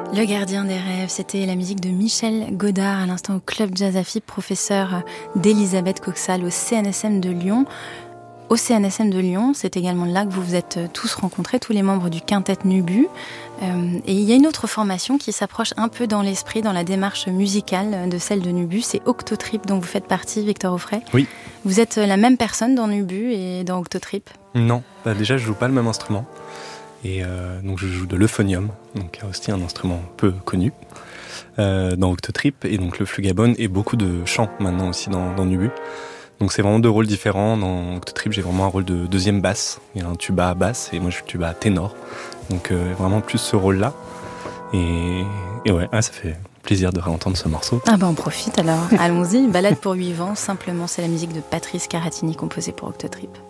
Le gardien des rêves, c'était la musique de Michel Godard à l'instant au Club Jazz Afib, professeur d'Elisabeth Coxal au CNSM de Lyon. Au CNSM de Lyon, c'est également là que vous vous êtes tous rencontrés, tous les membres du quintet Nubu. Et il y a une autre formation qui s'approche un peu dans l'esprit, dans la démarche musicale de celle de Nubu, c'est Octotrip, dont vous faites partie, Victor Auffray. Oui. Vous êtes la même personne dans Nubu et dans Octotrip ? Non, déjà je joue pas le même instrument. Et donc je joue de l'euphonium, donc aussi un instrument peu connu dans Octotrip, et donc le flugabone et beaucoup de chant maintenant aussi dans Nubu. Donc c'est vraiment deux rôles différents. Dans Octotrip, j'ai vraiment un rôle de deuxième basse. Il y a un tuba à basse et moi je suis tuba à ténor. Donc vraiment plus ce rôle-là. Et ouais, ça fait plaisir de réentendre ce morceau. Ah on profite alors. Allons-y, balade pour 8 vents. Simplement, c'est la musique de Patrice Caratini composée pour Octotrip.